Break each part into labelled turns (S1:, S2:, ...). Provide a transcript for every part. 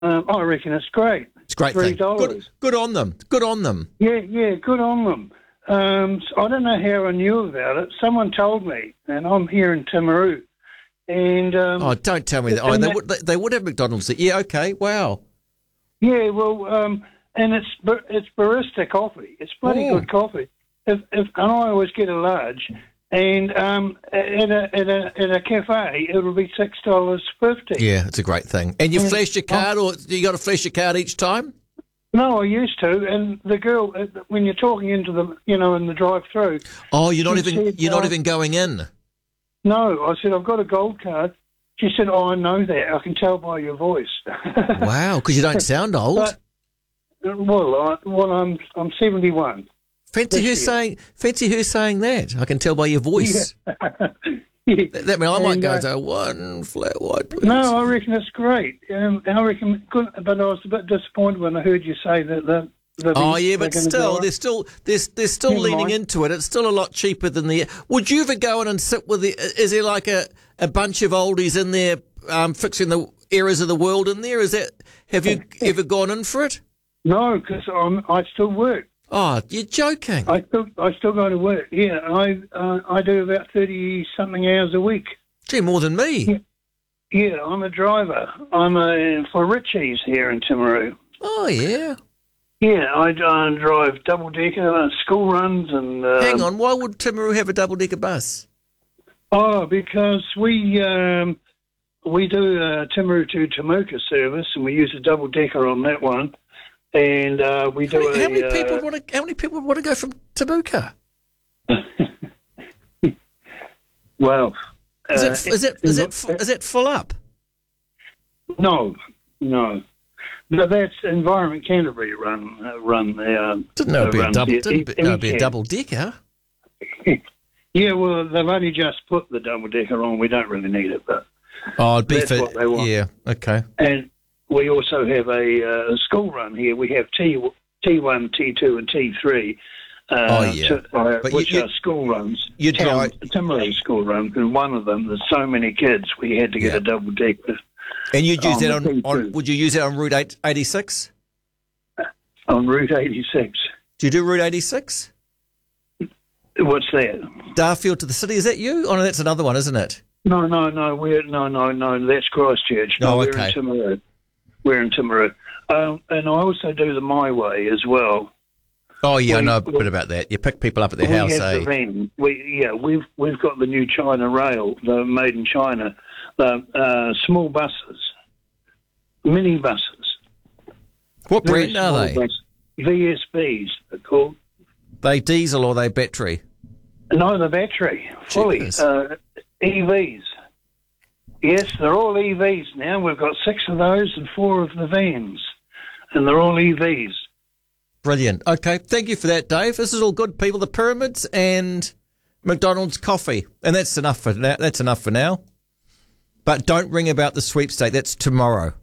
S1: I reckon it's great.
S2: It's a great
S1: $3.
S2: thing. Good on them. Good on them.
S1: Yeah, good on them. So I don't know how I knew about it. Someone told me, and I'm here in Timaru. And
S2: don't tell me that. Oh, they would have McDonald's. Yeah, okay, wow.
S1: Yeah, well, and it's barista coffee. It's bloody good coffee. And I always get a large, and at a cafe it'll be $6.50.
S2: Yeah, it's a great thing. And you flash your card, or you got to flash your card each time?
S1: No, I used to. And the girl, when you're talking into the, in the drive-through.
S2: Oh, you're not even going in.
S1: No, I said I've got a gold card. She said, "Oh, I know that. I can tell by your voice."
S2: Wow, because you don't sound old.
S1: I'm 71.
S2: Fancy who's saying that? I can tell by your voice. Yeah. That means I might go to one flat white, please.
S1: No, I reckon it's great. I reckon good, but I was a bit disappointed when I heard you say that.
S2: But still, they're still leaning into it. It's still a lot cheaper than the. Would you ever go in and sit with the? Is there like a bunch of oldies in there fixing the errors of the world in there? Have you ever gone in for it?
S1: No, because I still work.
S2: Oh, you're joking.
S1: I still go to work. Yeah, I do about 30-something hours a week.
S2: Gee, more than me.
S1: Yeah, I'm a driver. I'm for Ritchie's here in Timaru.
S2: Oh, yeah.
S1: Yeah, I drive double-decker school runs and...
S2: Hang on, why would Timaru have a double-decker bus?
S1: Oh, because we do a Timaru to Temuka service, and we use a double-decker on that one. And we do
S2: how many people would want to go from Temuka?
S1: Well,
S2: is it full up?
S1: No. No, that's Environment Canterbury run there.
S2: Didn't know it'd be a double decker.
S1: Yeah, well, they've only just put the double decker on. We don't really need it, but
S2: it'd be
S1: that's what they want.
S2: Yeah, okay.
S1: And we also have a school run here. We have T1, T2, and T3. Which are school runs. Timaru school runs, and one of them, there's so many kids, we had to get a double decker.
S2: And you'd use that on would you use that on Route 86?
S1: On Route 86.
S2: Do you do Route 86?
S1: What's that?
S2: Darfield to the city, is that you? Oh, no, that's another one, isn't it?
S1: No, that's Christchurch. No,
S2: we're
S1: in Timaru. We're in Timaru. And I also do the My Way as well.
S2: Oh, yeah, I know a bit about that. You pick people up at their house,
S1: the van. We've got the new China Rail, the made in China, the small buses, mini buses.
S2: What brand are they?
S1: VSBs, they're called.
S2: They diesel or they battery?
S1: No, the battery, fully. EVs. Yes, they're all EVs now. We've got 6 of those and 4 of the vans, and they're all EVs.
S2: Brilliant. Okay, thank you for that, Dave. This is all good, people. The pyramids and McDonald's coffee, and that's enough for now. That's enough for now. But don't ring about the sweepstake. That's tomorrow,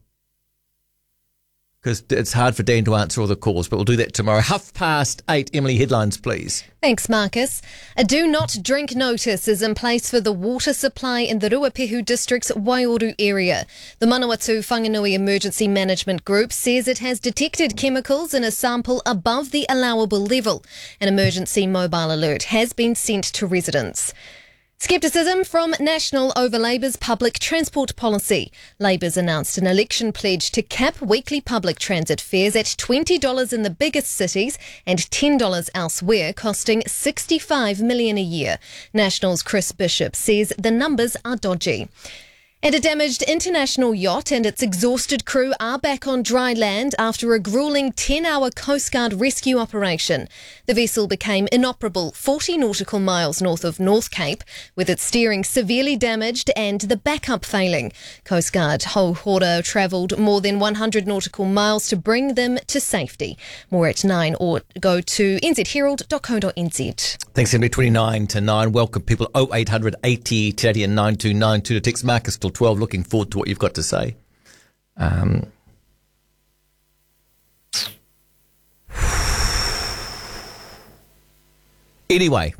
S2: because it's hard for Dan to answer all the calls. But we'll do that tomorrow. 8:30. Emily, headlines, please.
S3: Thanks, Marcus. A do not drink notice is in place for the water supply in the Ruapehu District's Waiuru area. The Manawatu Whanganui Emergency Management Group says it has detected chemicals in a sample above the allowable level. An emergency mobile alert has been sent to residents. Scepticism from National over Labour's public transport policy. Labour's announced an election pledge to cap weekly public transit fares at $20 in the biggest cities and $10 elsewhere, costing $65 million a year. National's Chris Bishop says the numbers are dodgy. And a damaged international yacht and its exhausted crew are back on dry land after a gruelling 10-hour Coast Guard rescue operation. The vessel became inoperable 40 nautical miles north of North Cape, with its steering severely damaged and the backup failing. Coast Guard Hauhora travelled more than 100 nautical miles to bring them to safety. More at 9 or go to nzherald.co.nz.
S2: Thanks, Emily. 29 to 9. Welcome, people. 0800 80 Te and 9292 to text Marcus till 12. Looking forward to what you've got to say. Anyway,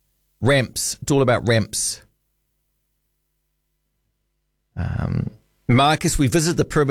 S2: ramps. It's all about ramps. Marcus, we visited the perimeter